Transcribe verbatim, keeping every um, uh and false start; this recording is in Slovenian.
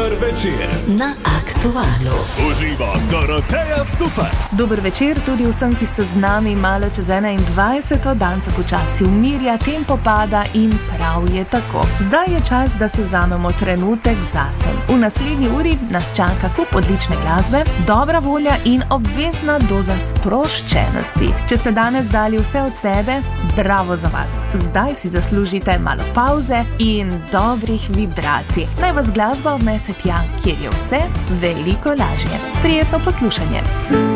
Dober večer na Aktualu. Uživa Doroteja Stupar. Dober večer tudi vsem, ki ste z nami malo čez enaindvajset. Dan se počasi umirja, tempo pada in prav je tako. Zdaj je čas, da si vzamemo trenutek zase. V naslednji uri nas čaka kup odlične glasbe, dobra volja in obvezna doza sproščenosti. Če ste danes dali vse od sebe, bravo za vas. Zdaj si zaslužite malo pauze in dobrih vibracij. Naj vas glasba odnese tja, kjer je vse veliko lažje. Prijetno poslušanje.